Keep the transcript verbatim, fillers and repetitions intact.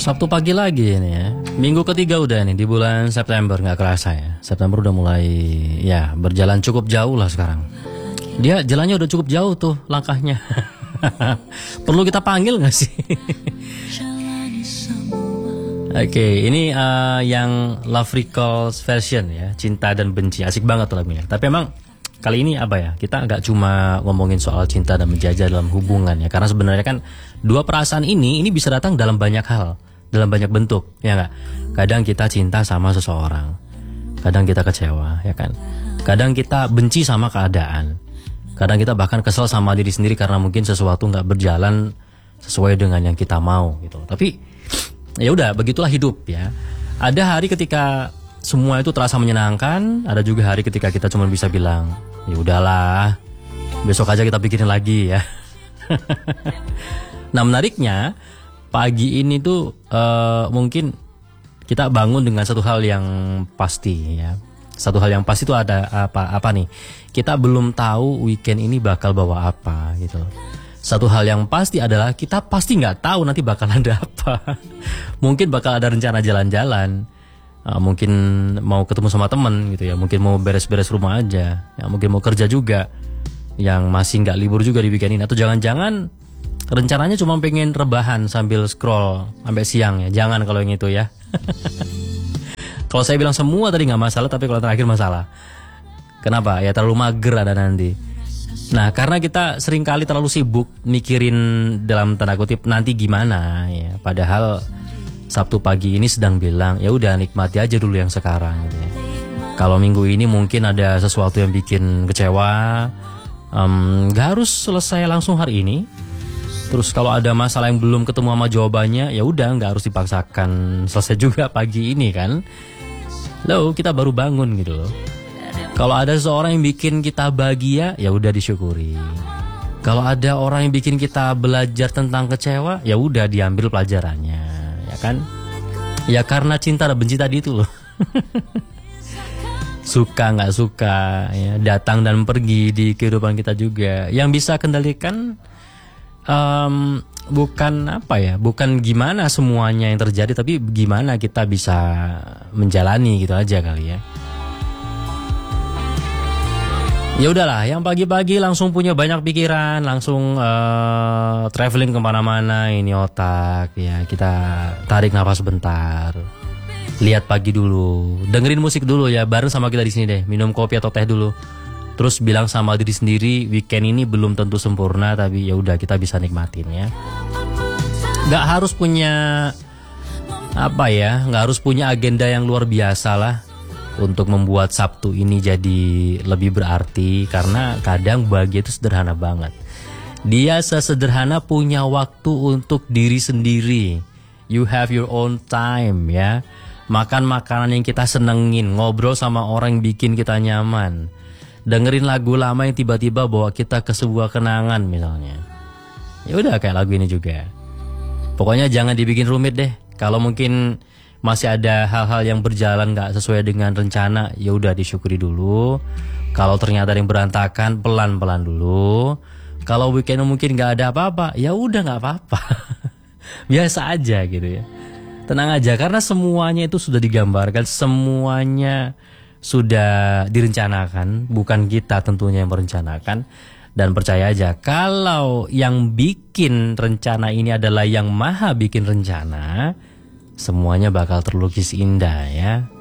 Sabtu pagi lagi ini ya. Minggu ketiga udah nih di bulan September, nggak kerasa ya. September udah mulai ya berjalan cukup jauh lah sekarang. Dia jalannya udah cukup jauh tuh langkahnya. Perlu kita panggil nggak sih? Oke, okay, ini uh, yang Love Recalls version ya, Cinta dan Benci. Asik banget tuh lagunya. Tapi emang kali ini apa ya, kita nggak cuma ngomongin soal cinta dan menjajah dalam hubungan ya. Karena sebenarnya kan dua perasaan ini, ini bisa datang dalam banyak hal, dalam banyak bentuk, ya nggak? Kadang kita cinta sama seseorang, kadang kita kecewa, ya kan? Kadang kita benci sama keadaan, kadang kita bahkan kesel sama diri sendiri karena mungkin sesuatu nggak berjalan sesuai dengan yang kita mau gitu. Tapi ya udah, begitulah hidup ya. Ada hari ketika semua itu terasa menyenangkan, ada juga hari ketika kita cuma bisa bilang, ya udahlah, besok aja kita pikirin lagi ya. Nah menariknya, pagi ini tuh uh, mungkin kita bangun dengan satu hal yang pasti ya. Satu hal yang pasti itu ada apa apa nih? Kita belum tahu weekend ini bakal bawa apa gitu. Satu hal yang pasti adalah kita pasti nggak tahu nanti bakal ada apa. Mungkin bakal ada rencana jalan-jalan, uh, mungkin mau ketemu sama temen gitu ya, mungkin mau beres-beres rumah aja, ya, mungkin mau kerja juga, yang masih nggak libur juga di weekend ini, atau jangan-jangan rencananya cuma pengen rebahan sambil scroll sampai siang ya. Jangan kalau yang itu ya. Kalau saya bilang semua tadi nggak masalah, tapi kalau terakhir masalah. Kenapa? Ya terlalu mager ada nanti. Nah karena kita seringkali terlalu sibuk mikirin dalam tanda kutip nanti gimana ya. Padahal Sabtu pagi ini sedang bilang ya udah nikmati aja dulu yang sekarang gitu ya. Kalau minggu ini mungkin ada sesuatu yang bikin kecewa, um, gak harus selesai langsung hari ini. Terus kalau ada masalah yang belum ketemu sama jawabannya, ya udah nggak harus dipaksakan selesai juga pagi ini kan. Loh, kita baru bangun gitu loh. Kalau ada seseorang yang bikin kita bahagia, ya udah disyukuri. Kalau ada orang yang bikin kita belajar tentang kecewa, ya udah diambil pelajarannya, ya kan? Ya karena cinta dan benci tadi itu loh. Suka nggak suka, ya, datang dan pergi di kehidupan kita juga. Yang bisa kendalikan Um, bukan apa ya, bukan gimana semuanya yang terjadi, tapi gimana kita bisa menjalani gitu aja kali ya. Ya udahlah, yang pagi-pagi langsung punya banyak pikiran, langsung uh, traveling kemana-mana, ini otak ya, kita tarik nafas bentar, lihat pagi dulu, dengerin musik dulu ya, bareng sama kita di sini deh, minum kopi atau teh dulu. Terus bilang sama diri sendiri, weekend ini belum tentu sempurna, tapi ya udah kita bisa nikmatin ya. Gak harus punya apa ya, gak harus punya agenda yang luar biasa lah untuk membuat Sabtu ini jadi lebih berarti. Karena kadang bahagia itu sederhana banget. Dia sesederhana punya waktu untuk diri sendiri. You have your own time ya. Makan makanan yang kita senengin, ngobrol sama orang yang bikin kita nyaman, dengerin lagu lama yang tiba-tiba bawa kita ke sebuah kenangan misalnya. Ya udah kayak lagu ini juga. Pokoknya jangan dibikin rumit deh. Kalau mungkin masih ada hal-hal yang berjalan nggak sesuai dengan rencana, ya udah disyukuri dulu. Kalau ternyata ada yang berantakan, pelan-pelan dulu. Kalau weekend mungkin nggak ada apa-apa, ya udah nggak apa-apa. Biasa aja gitu ya. Tenang aja karena semuanya itu sudah digambarkan, semuanya sudah direncanakan, bukan kita tentunya yang merencanakan. Dan percaya aja, kalau yang bikin rencana ini adalah yang maha bikin rencana, semuanya bakal terlukis indah ya.